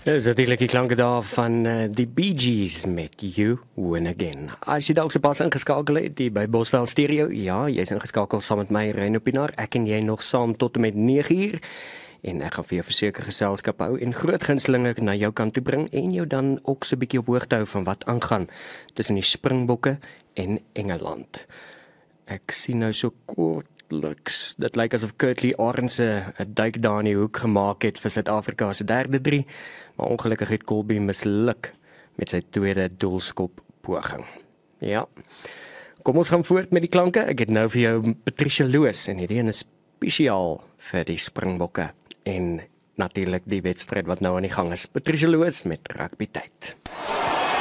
Dit is natuurlijk die klanke daar van die Bee Gees met You Win Again. As jy dalk so pas ingeskakel het, die by Bosveld Stereo, ja, jy is ingeskakel saam met my, Reino Pinaar, ek en jy nog saam tot en met 9 uur, en ek gaan vir jou verseker geselskap hou en groot gunstelinge na jou kant toe bring, en jou dan ook so 'n bietjie op hoogte hou van wat aangaan tussen die Springbokke en Engeland. Ek sien nou so kortliks, dit lyk asof Kurtley Arendse 'n duik daar in die hoek gemaak het vir Suid-Afrika se derde 3, maar ongelukkig het Kolbe misluk met sy tweede doelskop poging. Ja, kom ons gaan voort met die klanke. Ek het nou vir jou Patricia Loos en hierdie een is spesiaal vir die Springbokke en natuurlik die wedstryd wat nou aan die gang is. Patricia Loos met Rugby Tyd.